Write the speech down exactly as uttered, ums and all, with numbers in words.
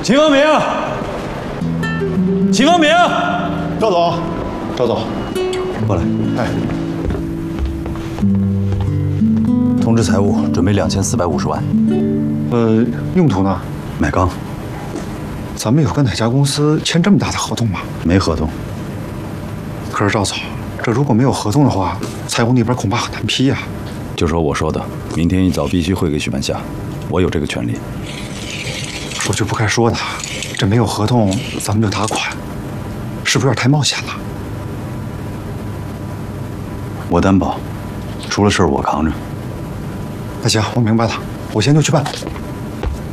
秦方明，秦方明， 赵总，赵总， 过来。 哎， 通知财务准备两千四百五十万。 呃，用途呢？ 买钢。 咱们有跟哪家公司签这么大的合同吗？ 没合同。 可是赵总，这如果没有合同的话，财务那边恐怕很难批呀。 就说我说的，明天一早必须汇给许半夏，我有这个权利。 说句不该说的，这没有合同咱们就打款，是不是有点太冒险了？ 我担保，出了事儿我扛着。 那行，我明白了，我现在就去办。